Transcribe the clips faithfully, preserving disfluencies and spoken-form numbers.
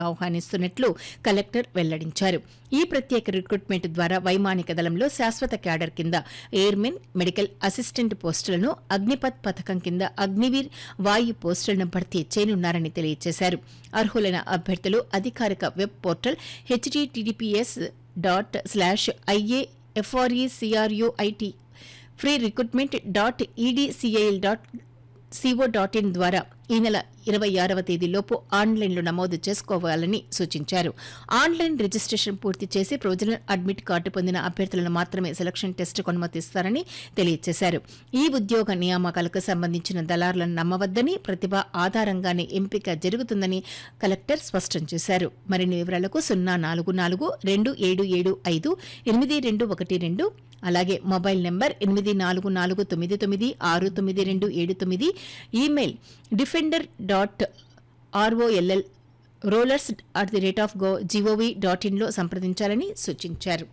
ఆహ్వానిస్తున్నట్లు collector వెల్లడించారు. ఈ ప్రత్యేక రిక్రూట్మెంట్ ద్వారా వైమానిక దళంలో శాశ్వత క్యాడర్ కింద ఎయిర్మెన్, మెడికల్ అసిస్టెంట్ పోస్టులను, అగ్నిపథ్ పథకం కింద అగ్నివీర్ వాయు పోస్టులను భర్తీ చేయనున్నారని తెలియజేశారు. అర్హులైన అభ్యర్థులు అధికారిక web portal HTTPS dot slash ఐఏఎఫ్ఆర్ఈసీఆర్యూఐటీ free recruitment dot EdCIL dot CO dot in ద్వారా ఈ నెల ఇరవై ఆరవ తేదీలోపు ఆన్లైన్లో నమోదు చేసుకోవాలని సూచించారు. ఆన్లైన్ రిజిస్ట్రేషన్ పూర్తి చేసి ప్రొవిజనల్ అడ్మిట్ కార్డు పొందిన అభ్యర్థులను మాత్రమే సెలక్షన్ టెస్టుకు అనుమతిస్తారని తెలియజేశారు. ఈ ఉద్యోగ నియామకాలకు సంబంధించిన దళారులను నమ్మవద్దని, ప్రతిభ ఆధారంగానే ఎంపిక జరుగుతుందని కలెక్టర్ స్పష్టం చేశారు. మరిన్ని వివరాలకు సున్నా నాలుగు నాలుగు రెండు ఏడు ఏడు ఐదు ఎనిమిది రెండు ఒకటి రెండు అలాగే మొబైల్ నెంబర్ ఎనిమిది నాలుగు నాలుగు తొమ్మిది తొమ్మిది ఆరు తొమ్మిది రెండు ఏడు తొమ్మిది, email defender dot ఆర్ఓఎల్ఎల్ rollers at the rate of go GOV dot ఇన్లో సంప్రదించాలని సూచించారు.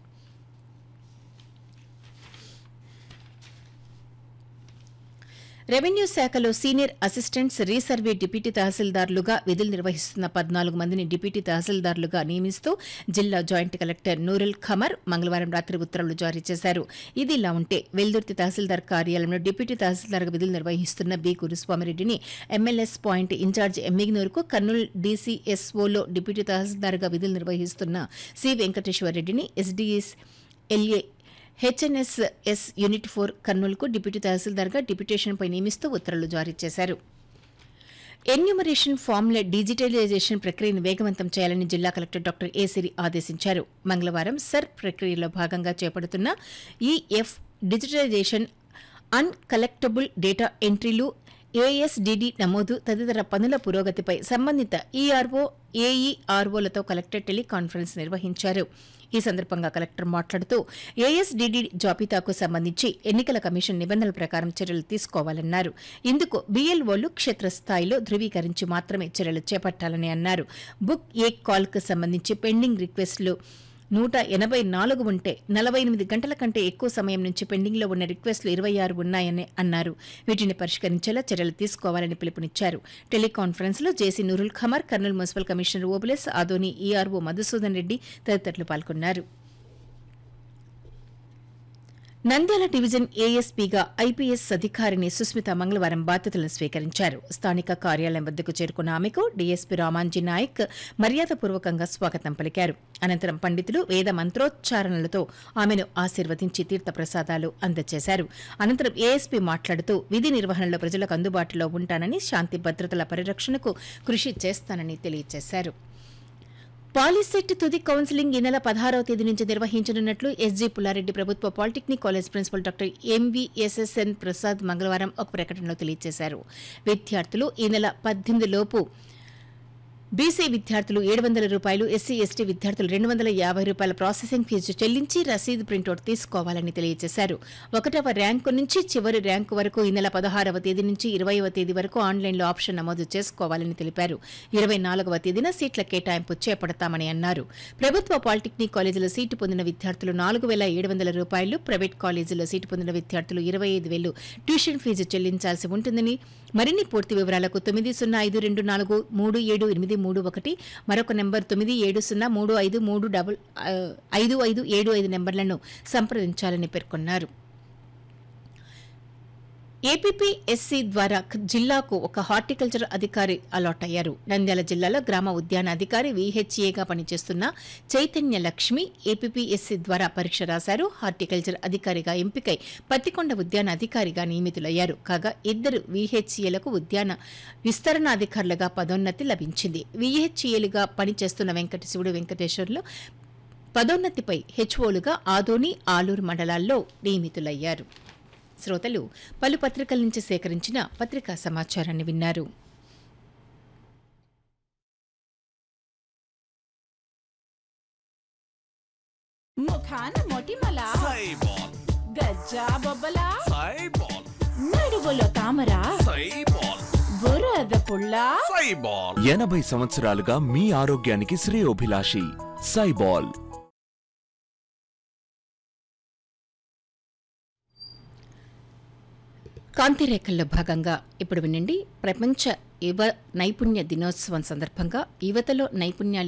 రెవెన్యూ శాఖలో సీనియర్ అసిస్టెంట్స్ రీసర్వే డిప్యూటీ తహసీల్దార్లుగా విధులు నిర్వహిస్తున్న పద్నాలుగు మందిని డిప్యూటీ తహసీల్దార్లుగా నియమిస్తూ జిల్లా జాయింట్ కలెక్టర్ నూరుల్ ఖమర్ మంగళవారం రాత్రి ఉత్తర్వులు జారీ చేశారు. ఇదిలా ఉంటే వెల్దుర్తి తహసీల్దార్ కార్యాలయంలో డిప్యూటీ తహసీల్దార్గా విధులు నిర్వహిస్తున్న B గురుస్వామిరెడ్డిని MLAs point incharge ఎమ్మిగ్నూరుకు, Kurnool డీసీఎస్ఓలో deputy తహసీల్దార్గా విధులు నిర్వహిస్తున్న C వెంకటేశ్వరరెడ్డిని SDS LA HNSS unit four కర్నూలుకు deputy తహసీల్దార్గా డిప్యూటేషన్పై నియమిస్తూ ఉత్తర్వులు జారీ చేశారు. ఎన్యూమరేషన్ ఫామ్ల డిజిటలైజేషన్ ప్రక్రియను వేగవంతం చేయాలని జిల్లా కలెక్టర్ డాక్టర్ ఏ సిరి ఆదేశించారు. మంగళవారం సర్ ప్రక్రియలో భాగంగా చేపడుతున్న ఈఎఫ్ డిజిటలైజేషన్, అన్ కలెక్టబుల్ డేటా ఎంట్రీలు, ఏఎస్డీడీ నమోదు తదితర పనుల పురోగతిపై సంబంధిత ఈఆర్ఓ, ఏఈఆర్ఓలతో కలెక్టర్ టెలికాన్ఫరెన్స్ నిర్వహించారు. ఈ సందర్భంగా కలెక్టర్ మాట్లాడుతూ ఏఎస్డీడీ జాబితాకు సంబంధించి ఎన్నికల కమిషన్ నిబంధనల ప్రకారం చర్యలు తీసుకోవాలన్నారు. ఇందుకు బీఎల్ఓలు క్షేత్రస్థాయిలో ధృవీకరించి మాత్రమే చర్యలు చేపట్టాలని అన్నారు. బుక్ ఏ కాల్కు సంబంధించి పెండింగ్ రిక్వెస్టులు నూట ఎనభై నాలుగు ఉంటే నలభై ఎనిమిది గంటల కంటే ఎక్కువ సమయం నుంచి పెండింగ్లో ఉన్న రిక్వెస్టులు ఇరవై ఆరు ఉన్నాయని అన్నారు. వీటిని పరిష్కరించేలా చర్యలు తీసుకోవాలని పిలుపునిచ్చారు. టెలికాన్ఫరెన్స్లో జేసీ Noorul Qamar, Kurnool municipal commissioner ఓబులెస్ Adoni, ERO Madhusudan Reddy తదితరులు పాల్గొన్నారు. నంద్యాల డివిజన్ ఏఎస్పీగా ఐపీఎస్ అధికారిని సుస్మిత మంగళవారం బాధ్యతలను స్వీకరించారు. స్థానిక కార్యాలయం వద్దకు చేరుకున్న ఆమెకు డీఎస్పీ రామాంజీ నాయక్ మర్యాదపూర్వకంగా స్వాగతం పలికారు. అనంతరం పండితులు వేద మంత్రోచ్చారణలతో ఆమెను ఆశీర్వదించి తీర్థప్రసాదాలు అందజేశారు. అనంతరం ఏఎస్పీ మాట్లాడుతూ విధి నిర్వహణలో ప్రజలకు అందుబాటులో ఉంటానని, శాంతి భద్రతల పరిరక్షణకు కృషి చేస్తానని తెలియజేశారు. పాలిసెట్ తుది కౌన్సిలింగ్ ఈ నెల పదహారవ తేదీ నుంచి నిర్వహించనున్నట్లు ఎస్జీ పుల్లారెడ్డి ప్రభుత్వ polytechnic college principal doctor ఎంవీఎస్ఎస్ఎన్ Prasad మంగళవారం ఒక ప్రకటనలో తెలియజేశారు. విద్యార్థులు ఈ నెల పద్దెనిమిది లోపు బీసీ విద్యార్థులు ఏడు వందల రూపాయలు, ఎస్సీ ఎస్టీ విద్యార్థులు రెండు వందల యాభై రూపాయల ప్రాసెసింగ్ ఫీజు చెల్లించి రసీదు ప్రింటౌట్ తీసుకోవాలని తెలియజేశారు. ఒకటవ ర్యాంకు నుంచి చివరి ర్యాంకు వరకు ఈ నెల పదహారవ తేదీ నుంచి ఇరవైవ తేదీ వరకు ఆన్లైన్లో ఆప్షన్ నమోదు చేసుకోవాలని తెలిపారు. ఇరవై నాలుగవ తేదీన సీట్ల కేటాయింపు చేపడతామని అన్నారు. ప్రభుత్వ పాలిటెక్నిక్ కాలేజీలో సీటు పొందిన విద్యార్థులు నాలుగు వేల ఏడు వందల రూపాయలు, ప్రైవేట్ కాలేజీలో సీటు పొందిన విద్యార్థులు ఇరవై ఐదు వేలు ట్యూషన్ ఫీజు చెల్లించాల్సి ఉంటుందని, మరిన్ని పూర్తి వివరాలకు తొమ్మిది సున్నా ఐదు రెండు నాలుగు మూడు ఏడు ఎనిమిది మూడు ఒకటి, మరొక నెంబర్ తొమ్మిది ఏడు సున్నా మూడు ఐదు మూడు డబుల్ ఐదు ఐదు ఏడు ఐదు నెంబర్లను సంప్రదించాలని పేర్కొన్నారు. ఏపీపీఎస్సీ ద్వారా జిల్లాకు ఒక హార్టికల్చర్ అధికారి అలాట్ అయ్యారు. నంద్యాల జిల్లాలో గ్రామ ఉద్యాన అధికారి వీహెచ్ఏగా పనిచేస్తున్న చైతన్య లక్ష్మి ఏపీపీఎస్సీ ద్వారా పరీక్ష రాశారు. హార్టికల్చర్ అధికారిగా ఎంపికై పత్తికొండ ఉద్యాన అధికారిగా నియమితులయ్యారు. కాగా ఇద్దరు వీహెచ్ఏలకు ఉద్యాన విస్తరణ అధికారులుగా పదోన్నతి లభించింది. వీహెచ్ఏలుగా పనిచేస్తున్న వెంకటశివుడు, వెంకటేశ్వర్లు పదోన్నతిపై హెచ్ఓలుగా ఆదోని, ఆలూరు మండలాల్లో నియమితులయ్యారు. శ్రోతలు పలు పత్రికల నుంచి సేకరించిన పత్రికా సమాచారాన్ని విన్నారు. ముఖాన మొటిమల సైబాల్, గజ్జా బొబ్బల సైబాల్, నడువులో తామర సైబాల్, బురద పుల్ల సైబాల్. ఎనభై సంవత్సరాలుగా మీ ఆరోగ్యానికి శ్రేయోభిలాషి సైబాల్. కాంతిరేఖల్లో భాగంగా ఇప్పుడు వినండి. ప్రపంచ యువ నైపుణ్య దినోత్సవం సందర్భంగా యువతలో నైపుణ్యాలు